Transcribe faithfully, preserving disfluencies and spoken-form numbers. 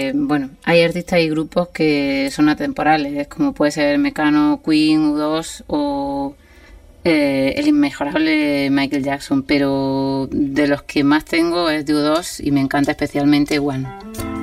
que, bueno, hay artistas y grupos que son atemporales, como puede ser Mecano, Queen, U dos o eh, el inmejorable Michael Jackson, pero de los que más tengo es de U dos y me encanta especialmente One.